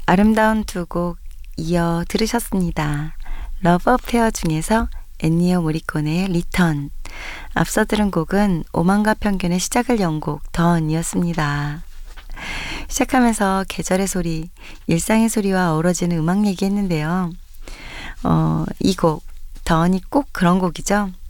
아름다운 두 곡 이어 들으셨습니다. 러브 어페어 중에서 엔니오 모리코네의 리턴, 앞서 들은 곡은 오만과 편견의 시작을 연 곡 던이었습니다. 시작하면서 계절의 소리, 일상의 소리와 어우러지는 음악 얘기했는데요. 이 곡, 던이 꼭 그런 곡이죠.